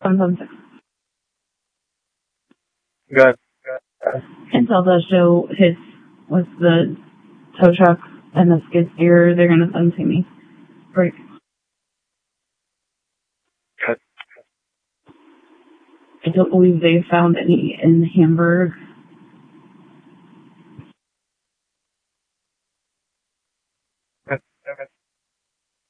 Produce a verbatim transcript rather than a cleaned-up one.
seven seven six. Good. And tell the show his with the tow truck and the skid steer. They're gonna send to me. Break. Good. I don't believe they found any in Hamburg.